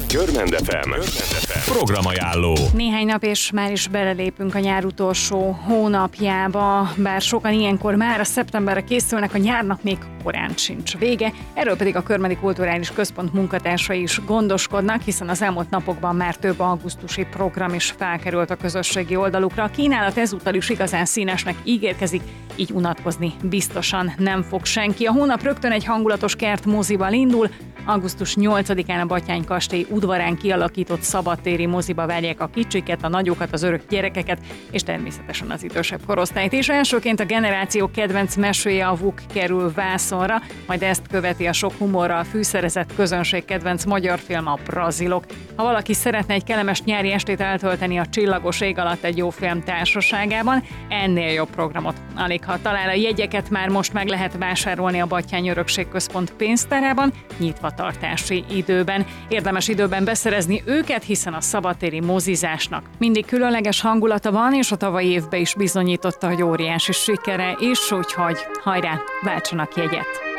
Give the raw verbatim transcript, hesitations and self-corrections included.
Körmend ef em programajánló. Néhány nap és már is belelépünk a nyár utolsó hónapjába, bár sokan ilyenkor már a szeptemberre készülnek, a nyárnak még korán sincs vége. Erről pedig a Körmendi Kulturális Központ munkatársai is gondoskodnak, hiszen az elmúlt napokban már több augusztusi program is felkerült a közösségi oldalukra. A kínálat ezúttal is igazán színesnek ígérkezik, így unatkozni biztosan nem fog senki. A hónap rögtön egy hangulatos kert mozival indul. augusztus nyolcadikán a Batthyány kastély udvarán kialakított szabadtéri moziba várják a kicsiket, a nagyokat, az örök gyerekeket, és természetesen az idősebb korosztályt is. Elsőként a generáció kedvenc mesője, a Vuk kerül vászonra, majd ezt követi a sok humorral fűszerezett közönség kedvenc magyar film, a Brazilok. Ha valaki szeretne egy kellemes nyári estét eltölteni a csillagos ég alatt egy jó film társaságában, ennél jobb programot alig ha talál. A jegyeket már most meg lehet vásárolni a Batthyány Örökségközpont pénztárában, nyitva tartási időben. Érdemes időben beszerezni őket, hiszen a szabadtéri mozizásnak mindig különleges hangulata van, és a tavalyi évben is bizonyította, hogy óriási sikere is, úgyhogy hajrá, váltsanak jegyet!